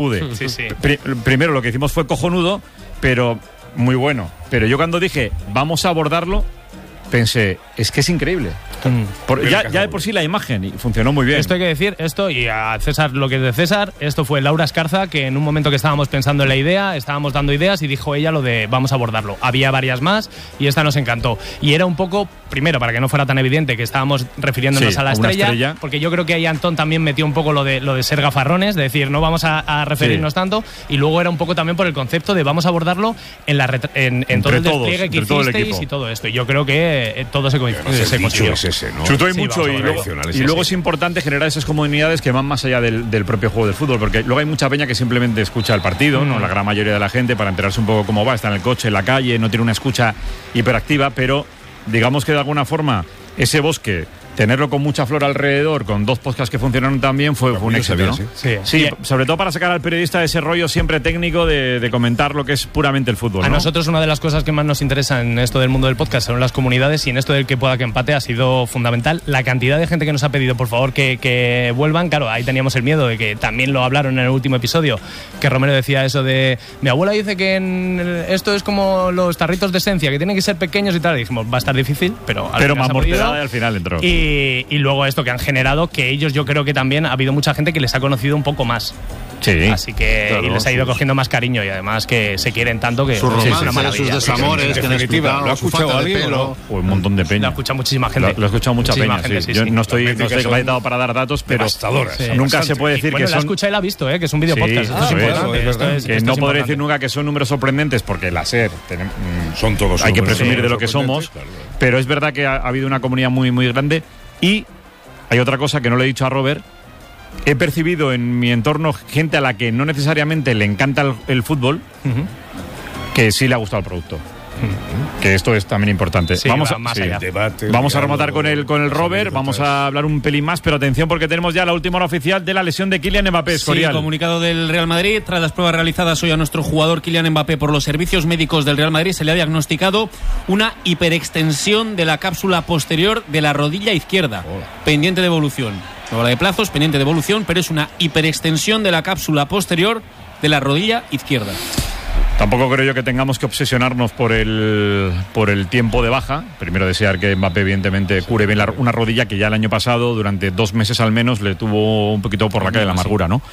Sí. Primero lo que hicimos fue cojonudo, pero muy bueno. Pero yo cuando dije, vamos a abordarlo, pensé, es que es increíble. Ya de por sí la imagen, y funcionó muy bien. Esto hay que decir, y a César lo que es de César, esto fue Laura Escarza, que en un momento que estábamos pensando en la idea, estábamos dando ideas y dijo ella lo de vamos a abordarlo. Había varias más y esta nos encantó. Y era un poco, primero, para que no fuera tan evidente que estábamos refiriéndonos a la estrella, porque yo creo que ahí Antón también metió un poco lo de ser gafarrones, de decir, no vamos a referirnos tanto, y luego era un poco también por el concepto de vamos a abordarlo en todo el despliegue que hicisteis y todo esto. Y yo creo que todo se consiguió. ¿no? Chutó y mucho, y luego es importante generar esas comunidades que van más allá del propio juego del fútbol, porque luego hay mucha peña que simplemente escucha el partido, ¿no? La gran mayoría de la gente, para enterarse un poco cómo va, está en el coche, en la calle, no tiene una escucha hiperactiva, pero digamos que de alguna forma ese bosque, tenerlo con mucha flor alrededor, con 2 podcasts que funcionaron también, fue un éxito, ¿no? Sí, sobre todo para sacar al periodista ese rollo siempre técnico de comentar lo que es puramente el fútbol, ¿no? A nosotros una de las cosas que más nos interesa en esto del mundo del podcast son las comunidades, y en esto del que pueda que empate ha sido fundamental. La cantidad de gente que nos ha pedido, por favor, que vuelvan, claro, ahí teníamos el miedo de que también lo hablaron en el último episodio, que Romero decía eso de, mi abuela dice que esto es como los tarritos de esencia, que tienen que ser pequeños y tal, y dijimos, va a estar difícil, pero más mortedad y al final entró. Y luego esto que han generado, que ellos, yo creo que también ha habido mucha gente que les ha conocido un poco más. Sí. Así que claro, y les ha ido cogiendo más cariño, y además que se quieren tanto que sus romances, es una maravilla. sus desamores, que han explicado, ¿lo ha escuchado alguien? Un montón de peña. Lo ha escuchado muchísima gente. Lo ha escuchado mucha peña, gente, sí. Yo no estoy acreditado para dar datos, pero nunca se puede decir que son... la escucha y la ha visto, que es un video podcast. Que no podré decir nunca que son números sorprendentes, porque la SER son todos, hay que presumir de lo que somos, pero es verdad que ha habido una comunidad muy, muy grande. Y hay otra cosa que no le he dicho a Robert. He percibido en mi entorno gente a la que no necesariamente le encanta el fútbol, que sí le ha gustado el producto. Que esto es también importante. Sí, vamos a rematar con el Robert, vamos a hablar un pelín más, pero atención porque tenemos ya la última hora oficial de la lesión de Kylian Mbappé. Sí, comunicado del Real Madrid. Tras las pruebas realizadas hoy a nuestro jugador Kylian Mbappé por los servicios médicos del Real Madrid, se le ha diagnosticado una hiperextensión de la cápsula posterior de la rodilla izquierda, pendiente de evolución. No habla de plazos, pendiente de evolución, pero es una hiperextensión de la cápsula posterior de la rodilla izquierda. Tampoco creo yo que tengamos que obsesionarnos por el tiempo de baja. Primero desear que Mbappé evidentemente cure bien una rodilla que ya el año pasado, durante 2 meses al menos, le tuvo un poquito por la calle de la amargura, ¿no?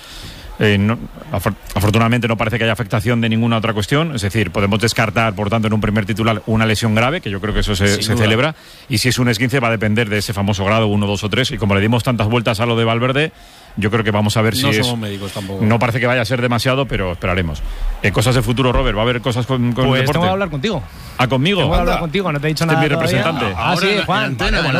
Afortunadamente no parece que haya afectación de ninguna otra cuestión, es decir, podemos descartar, por tanto, en un primer titular una lesión grave, que yo creo que eso se celebra, y si es un esguince va a depender de ese famoso grado 1, 2 o 3, y como le dimos tantas vueltas a lo de Valverde, yo creo que vamos a ver si es... médicos tampoco. No parece que vaya a ser demasiado, pero esperaremos. Cosas de futuro, Robert, ¿va a haber cosas con pues el deporte? Tengo que hablar contigo. ¿Conmigo? Tengo que hablar contigo, no te he dicho nada. Este es mi representante. Sí, Juan.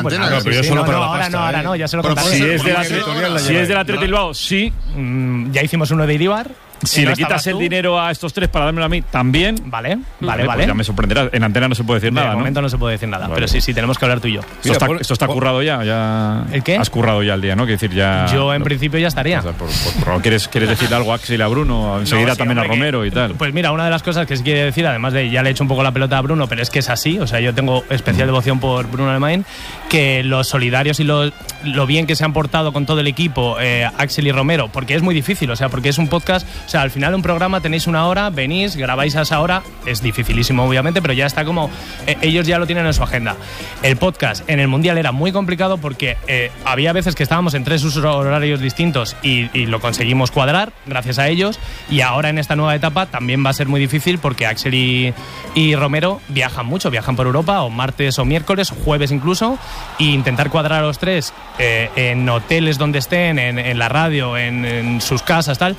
Ahora no, ya se lo contaré. Si es de la Athletic Bilbao, sí. Ya hicimos uno de Iribar. Si le quitas el dinero a estos 3 para dármelo a mí, también. Vale. Pues ya me sorprenderá. En antena no se puede decir nada, ¿no? De momento no se puede decir nada, pero sí, tenemos que hablar tú y yo. Esto está currado ya. ¿El qué? Has currado ya el día, ¿no? Quiero decir, ya... Yo en principio ya estaría. ¿Quieres decir algo a Axel y a Bruno? Enseguida también a Romero y tal. Pues mira, una de las cosas que se quiere decir, además de ya le he hecho un poco la pelota a Bruno, pero es que es así, o sea, yo tengo especial devoción por Bruno Alemán, que los solidarios y lo bien que se han portado con todo el equipo, Axel y Romero, porque es muy difícil, o sea, porque es un podcast, o sea, al final un programa tenéis una hora, venís, grabáis a esa hora, es dificilísimo obviamente, pero ya está como, ellos ya lo tienen en su agenda. El podcast en el Mundial era muy complicado porque había veces que estábamos en 3 usos horarios distintos y lo conseguimos cuadrar gracias a ellos, y ahora en esta nueva etapa también va a ser muy difícil porque Axel y Romero viajan mucho, viajan por Europa, o martes o miércoles, o jueves incluso, e intentar cuadrar a los 3 en hoteles donde estén, en la radio, en sus casas, tal,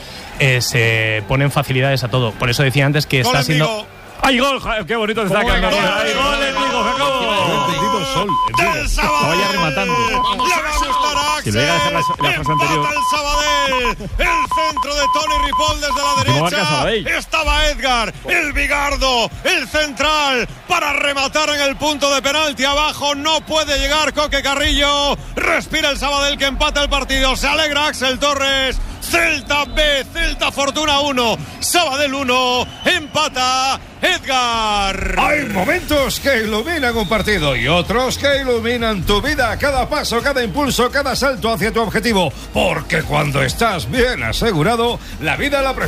se ponen facilidades a todo. Por eso decía antes que está siendo... ¡Ay, gol! ¡Qué bonito está quedando! ¡Ay, gol, Enrico Jacobo! Estaba ya rematando. Si le voy a dejar la frase anterior. El Sabadell, el centro de Toni Ripoll desde la derecha. Estaba Edgar, el bigardo, el central, para rematar en el punto de penalti abajo. No puede llegar Coque Carrillo. Respira el Sabadell que empata el partido. Se alegra Axel Torres. Celta B, Celta Fortuna 1, Sabadell 1, empata Edgar. Hay momentos que iluminan un partido y otros que iluminan tu vida. Cada paso, cada impulso, cada salto hacia tu objetivo. Porque cuando estás bien asegurado, la vida la